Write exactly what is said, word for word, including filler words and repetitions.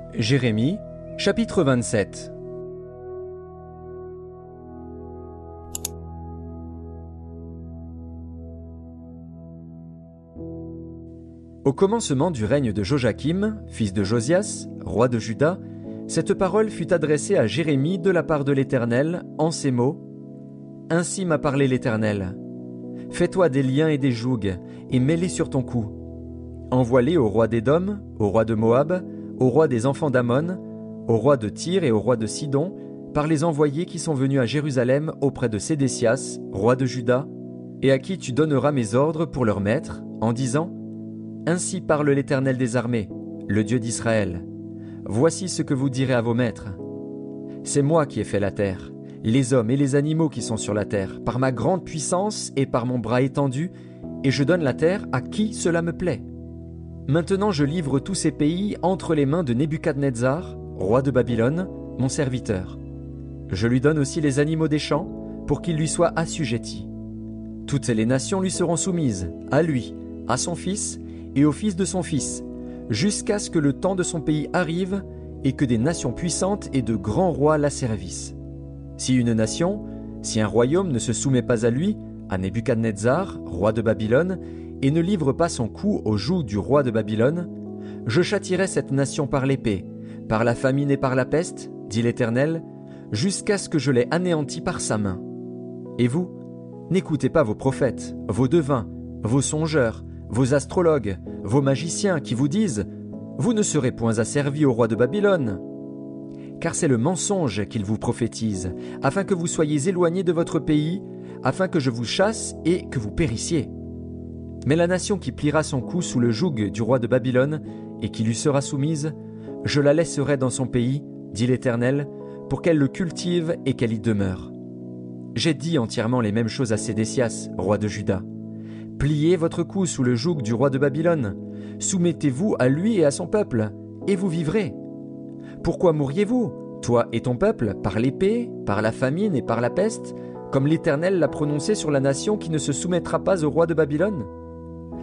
Jérémie, chapitre vingt-sept. Au commencement du règne de Joachim, fils de Josias, roi de Juda, cette parole fut adressée à Jérémie de la part de l'Éternel, en ces mots. « Ainsi m'a parlé l'Éternel. Fais-toi des liens et des jougs, et mets-les sur ton cou. Envoie-les au roi d'Édom, au roi de Moab, au roi des enfants d'Ammon, au roi de Tyr et au roi de Sidon, par les envoyés qui sont venus à Jérusalem auprès de Sédécias, roi de Juda, et à qui tu donneras mes ordres pour leur maître, en disant « Ainsi parle l'Éternel des armées, le Dieu d'Israël. Voici ce que vous direz à vos maîtres. C'est moi qui ai fait la terre, les hommes et les animaux qui sont sur la terre, par ma grande puissance et par mon bras étendu, et je donne la terre à qui cela me plaît. Maintenant je livre tous ces pays entre les mains de Nebuchadnezzar, roi de Babylone, mon serviteur. Je lui donne aussi les animaux des champs, pour qu'ils lui soient assujettis. Toutes les nations lui seront soumises, à lui, à son fils et au fils de son fils, jusqu'à ce que le temps de son pays arrive et que des nations puissantes et de grands rois l'asservissent. Si une nation, si un royaume ne se soumet pas à lui, à Nebuchadnezzar, roi de Babylone, et ne livre pas son cou au joug du roi de Babylone, je châtierai cette nation par l'épée, par la famine et par la peste, dit l'Éternel, jusqu'à ce que je l'ai anéanti par sa main. Et vous, n'écoutez pas vos prophètes, vos devins, vos songeurs, vos astrologues, vos magiciens qui vous disent « Vous ne serez point asservis au roi de Babylone ». Car c'est le mensonge qu'ils vous prophétisent, afin que vous soyez éloignés de votre pays, afin que je vous chasse et que vous périssiez. Mais la nation qui pliera son cou sous le joug du roi de Babylone et qui lui sera soumise, je la laisserai dans son pays, dit l'Éternel, pour qu'elle le cultive et qu'elle y demeure. J'ai dit entièrement les mêmes choses à Sédécias, roi de Juda. Pliez votre cou sous le joug du roi de Babylone, soumettez-vous à lui et à son peuple, et vous vivrez. Pourquoi mourriez-vous, toi et ton peuple, par l'épée, par la famine et par la peste, comme l'Éternel l'a prononcé sur la nation qui ne se soumettra pas au roi de Babylone ?